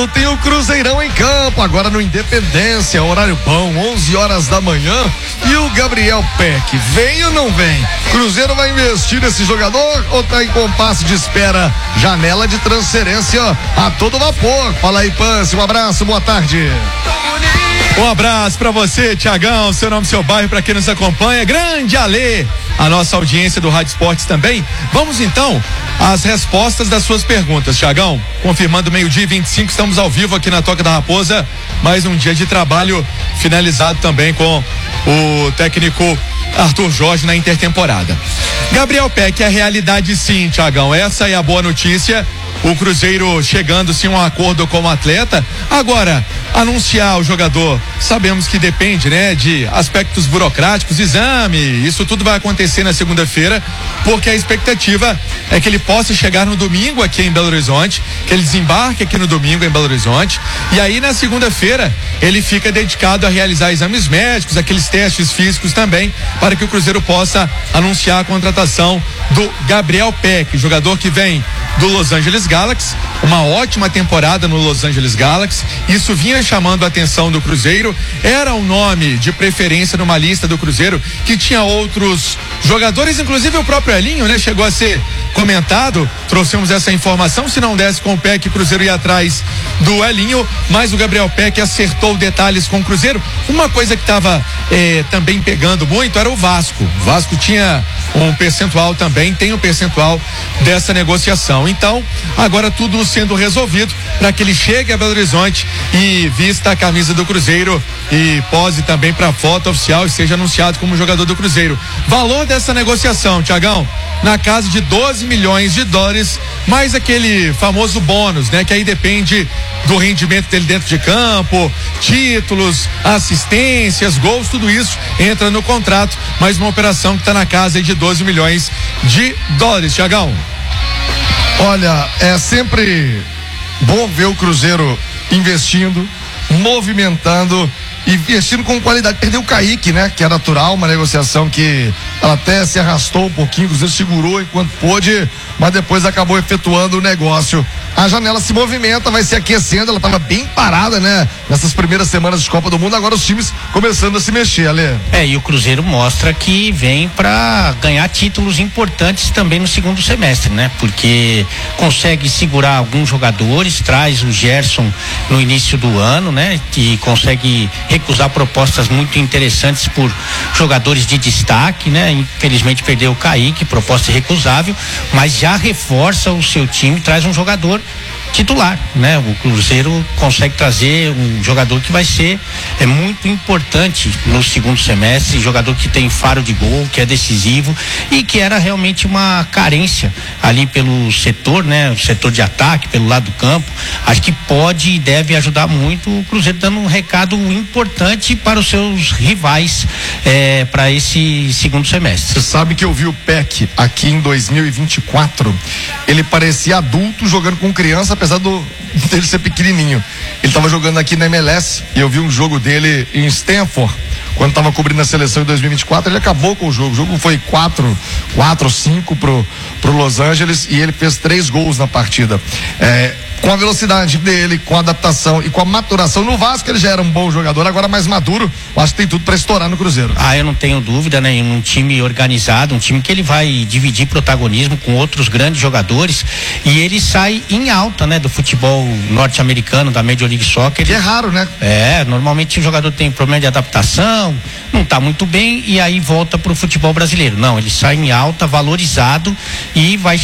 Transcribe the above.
Tem o Cruzeirão em campo, agora no Independência, horário bom, 11 horas da manhã. E o Gabriel Peck, vem ou não vem? Cruzeiro vai investir nesse jogador ou tá em compasso de espera? Janela de transferência a todo vapor. Fala aí, Pance, um abraço, boa tarde. Um abraço pra você, Tiagão, seu nome, seu bairro, pra quem nos acompanha, grande Alê, a nossa audiência do Rádio Esportes também. Vamos então às respostas das suas perguntas, Tiagão. Confirmando 12:25, estamos ao vivo aqui na Toca da Raposa, mais um dia de trabalho finalizado também com o técnico Arthur Jorge na intertemporada. Gabriel Peck, é realidade sim, Tiagão, essa é a boa notícia. O Cruzeiro chegando sim a um acordo com o atleta. Agora, anunciar o jogador, sabemos que depende, né, de aspectos burocráticos, exame, isso tudo vai acontecer na segunda-feira, porque a expectativa é que ele possa chegar no domingo aqui em Belo Horizonte, que ele desembarque aqui no domingo em Belo Horizonte, e aí na segunda-feira ele fica dedicado a realizar exames médicos, aqueles testes físicos também, para que o Cruzeiro possa anunciar a contratação do Gabriel Peck, jogador que vem do Los Angeles Galaxy, uma ótima temporada no Los Angeles Galaxy, isso vinha chamando a atenção do Cruzeiro, era um nome de preferência numa lista do Cruzeiro que tinha outros jogadores, inclusive o próprio Elinho, né? Chegou a ser comentado, trouxemos essa informação, se não desse com o Peck, o Cruzeiro ia atrás do Elinho, mas o Gabriel Peck acertou detalhes com o Cruzeiro. Uma coisa que estava também pegando muito era o Vasco. O Vasco tinha um percentual também, tem um percentual dessa negociação. Então, agora tudo sendo resolvido para que ele chegue a Belo Horizonte e vista a camisa do Cruzeiro e pose também para a foto oficial e seja anunciado como jogador do Cruzeiro. Valor dessa negociação, Tiagão, na casa de 12 milhões de dólares, mais aquele famoso bônus, né? Que aí depende do rendimento dele dentro de campo, títulos, assistências, gols, tudo isso entra no contrato, mas uma operação que está na casa de 12 milhões de dólares, Tiagão. Olha, é sempre bom ver o Cruzeiro investindo, movimentando, investindo com qualidade. Perdeu o Kaique, né? Que é natural, uma negociação que ela até se arrastou um pouquinho, o Cruzeiro segurou enquanto pôde, mas depois acabou efetuando o negócio. A janela se movimenta, vai se aquecendo, ela estava bem parada, né? Nessas primeiras semanas de Copa do Mundo, agora os times começando a se mexer, Ale. E o Cruzeiro mostra que vem para ganhar títulos importantes também no segundo semestre, né? Porque consegue segurar alguns jogadores, traz o Gerson no início do ano, né? E consegue recusar propostas muito interessantes por jogadores de destaque, né? Infelizmente perdeu o Kaique, proposta irrecusável, mas já reforça o seu time, traz um jogador titular, né? O Cruzeiro consegue trazer um jogador que vai ser muito importante no segundo semestre, jogador que tem faro de gol, que é decisivo e que era realmente uma carência ali pelo setor, né? O setor de ataque, pelo lado do campo. Acho que pode e deve ajudar muito o Cruzeiro, dando um recado importante para os seus rivais para esse segundo semestre. Você sabe que eu vi o Peck aqui em 2024, ele parecia adulto jogando com criança, apesar dele ser pequenininho. Ele estava jogando aqui na MLS e eu vi um jogo dele em Stanford, quando estava cobrindo a seleção em 2024, ele acabou com o jogo. O jogo foi 4-5 pro Los Angeles e ele fez 3 gols na partida. Com a velocidade dele, com a adaptação e com a maturação no Vasco, ele já era um bom jogador, agora mais maduro, eu acho que tem tudo para estourar no Cruzeiro. Eu não tenho dúvida, né? Em um time organizado, um time que ele vai dividir protagonismo com outros grandes jogadores e ele sai em alta, né? Do futebol norte-americano, da Major League Soccer. Que é raro, né? Normalmente o jogador tem problema de adaptação, não tá muito bem e aí volta pro futebol brasileiro. Não, ele sai em alta, valorizado e vai